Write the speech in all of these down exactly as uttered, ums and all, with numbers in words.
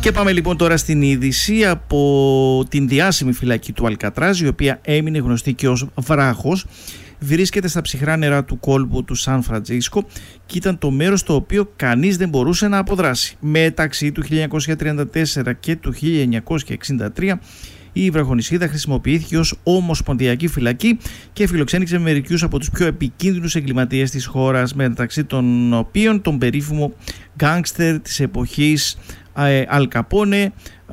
Και πάμε λοιπόν τώρα στην είδηση από την διάσημη φυλακή του Αλκατράζ, η οποία έμεινε γνωστή και ως βράχος. Βρίσκεται στα ψυχρά νερά του κόλπου του Σαν Φραντζίσκο και ήταν το μέρος το οποίο κανείς δεν μπορούσε να αποδράσει. Μεταξύ του χίλια εννιακόσια τριάντα τέσσερα και του χίλια εννιακόσια εξήντα τρία η βραχονησίδα χρησιμοποιήθηκε ως ομοσπονδιακή φυλακή και φιλοξένησε μερικούς από τους πιο επικίνδυνους εγκληματίες της χώρας, μεταξύ των οποίων τον περίφημο γκάνγκστερ της εποχής Αλ Καπόνε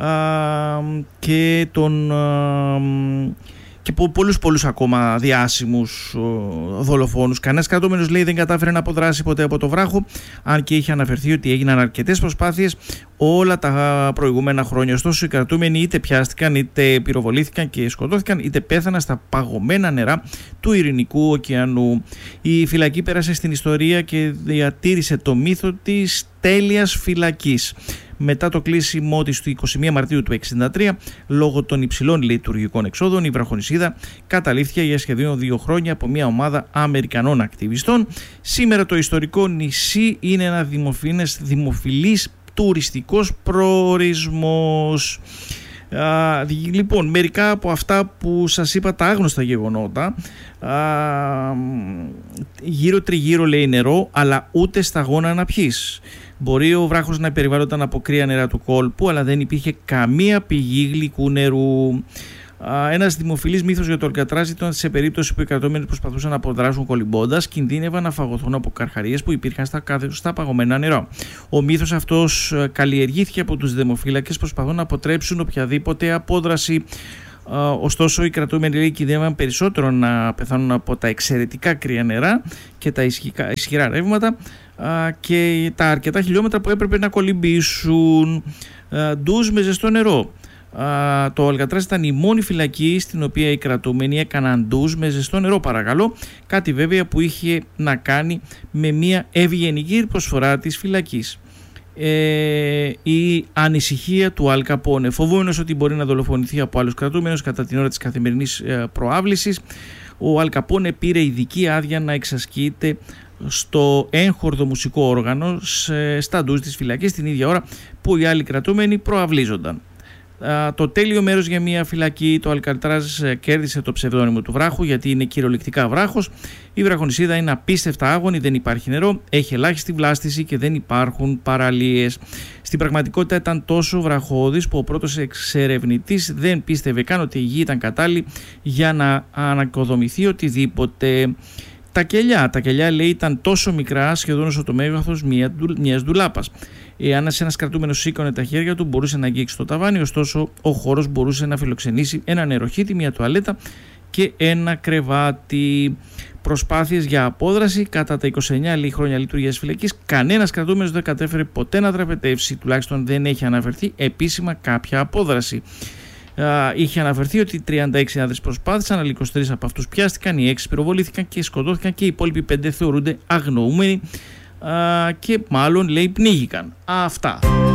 και τον... και πολλούς πολλούς ακόμα διάσημους δολοφόνους. Κανένας κρατούμενος, λέει, δεν κατάφερε να αποδράσει ποτέ από το βράχο, αν και είχε αναφερθεί ότι έγιναν αρκετές προσπάθειες όλα τα προηγούμενα χρόνια. Ωστόσο, οι κρατούμενοι είτε πιάστηκαν, είτε πυροβολήθηκαν και σκοτώθηκαν, είτε πέθαναν στα παγωμένα νερά του Ειρηνικού ωκεανού. Η φυλακή πέρασε στην ιστορία και διατήρησε το μύθο της τέλειας φυλακής. Μετά το κλείσιμό της του εικοστή πρώτη Μαρτίου του εξήντα τρία, λόγω των υψηλών λειτουργικών εξόδων, η βραχονησίδα καταλήφθηκε για σχεδόν δύο χρόνια από μια ομάδα Αμερικανών ακτιβιστών. Σήμερα το ιστορικό νησί είναι ένα δημοφιλές, δημοφιλής τουριστικός προορισμός. Α, λοιπόν, μερικά από αυτά που σας είπα, τα άγνωστα γεγονότα. Α, γύρω τριγύρω, λέει, νερό, αλλά ούτε σταγόνα να πιείς. Μπορεί ο βράχος να περιβάλλονταν από κρύα νερά του κόλπου, αλλά δεν υπήρχε καμία πηγή γλυκού νερού. Ένας δημοφιλής μύθος για το Αλκατράζ ήταν σε περίπτωση που οι κρατούμενοι προσπαθούσαν να αποδράσουν κολυμπώντας, κινδύνευαν να φαγωθούν από καρχαρίες που υπήρχαν στα, στα παγωμένα νερά. Ο μύθος αυτός καλλιεργήθηκε από τους δημοφύλακες, προσπαθούν να αποτρέψουν οποιαδήποτε απόδραση. Uh, ωστόσο, οι κρατούμενοι, λέει, κινδύνευαν περισσότερο να πεθάνουν από τα εξαιρετικά κρύα νερά και τα ισχυκά, ισχυρά ρεύματα uh, και τα αρκετά χιλιόμετρα που έπρεπε να κολυμπήσουν. Uh, ντουζ με ζεστό νερό. Uh, το Αλκατράζ ήταν η μόνη φυλακή στην οποία οι κρατούμενοι έκαναν ντουζ με ζεστό νερό, παρακαλώ. Κάτι βέβαια που είχε να κάνει με μια ευγενική προσφορά της φυλακής. Ε, η ανησυχία του Αλ Καπόνε. Φοβούμενος ότι μπορεί να δολοφονηθεί από άλλους κρατούμενους κατά την ώρα της καθημερινής ε, προάβλησης, ο Αλ Καπόνε πήρε ειδική άδεια να εξασκείται στο έγχορδο μουσικό όργανο σε, στα ντουζ της φυλακής την ίδια ώρα που οι άλλοι κρατούμενοι προαυλίζονταν. Uh, το τέλειο μέρος για μια φυλακή. Το Αλκατράζ uh, κέρδισε το ψευδόνυμο του βράχου γιατί είναι κυριολεκτικά βράχος. Η βραχονησίδα είναι απίστευτα άγωνη, δεν υπάρχει νερό, έχει ελάχιστη βλάστηση και δεν υπάρχουν παραλίες. Στην πραγματικότητα ήταν τόσο βραχώδης που ο πρώτος εξερευνητής δεν πίστευε καν ότι η γη ήταν κατάλληλη για να ανακοδομηθεί οτιδήποτε. Τα κελιά, τα κελιά, λέει, ήταν τόσο μικρά, σχεδόν όσο το μέγεθος μια, μιας ντουλάπας. Εάν ένας κρατούμενος σήκωνε τα χέρια του, μπορούσε να αγγίξει το ταβάνι, ωστόσο ο χώρος μπορούσε να φιλοξενήσει ένα νεροχύτη, μια τουαλέτα και ένα κρεβάτι. Προσπάθειες για απόδραση κατά τα είκοσι εννέα λέει, χρόνια λειτουργίας φυλακής. Κανένας κρατούμενος δεν κατέφερε ποτέ να δραπετεύσει, τουλάχιστον δεν έχει αναφερθεί επίσημα κάποια απόδραση. Uh, είχε αναφερθεί ότι τριάντα έξι άνδρες προσπάθησαν, αλλά είκοσι τρεις από αυτούς πιάστηκαν, οι έξι πυροβολήθηκαν και σκοτώθηκαν και οι υπόλοιποι πέντε θεωρούνται αγνοούμενοι uh, και μάλλον, λέει, πνίγηκαν. Αυτά.